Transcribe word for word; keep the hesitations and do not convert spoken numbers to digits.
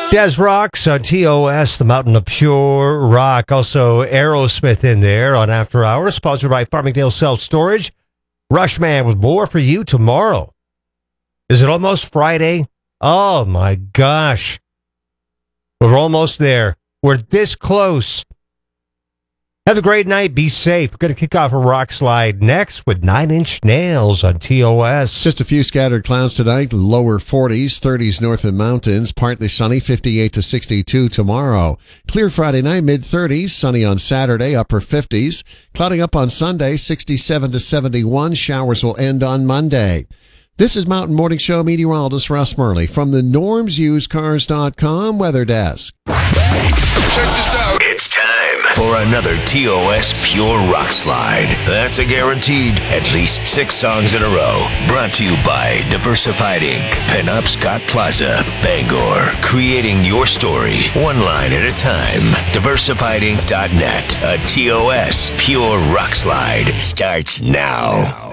Des Rocks on T O S, the Mountain of Pure Rock. Also, Aerosmith in there on After Hours, sponsored by Farmingdale Self Storage. Rushman with more for you tomorrow. Is it almost Friday? Oh my gosh. We're almost there. We're this close. Have a great night. Be safe. We're going to kick off a rock slide next with Nine Inch Nails on T O S. Just a few scattered clouds tonight, lower forties, thirties north of mountains, partly sunny, fifty-eight to sixty-two tomorrow. Clear Friday night, mid-thirties, sunny on Saturday, upper fifties. Clouding up on Sunday, sixty-seven to seventy-one. Showers will end on Monday. This is Mountain Morning Show meteorologist Russ Murley from the norms used cars dot com Weather Desk. Check this out. It's time for another T O S Pure Rock Slide. That's a guaranteed at least six songs in a row. Brought to you by Diversified Incorporated. Pinup Scott Plaza, Bangor. Creating your story, one line at a time. diversified inc dot net. A T O S Pure Rock Slide starts now.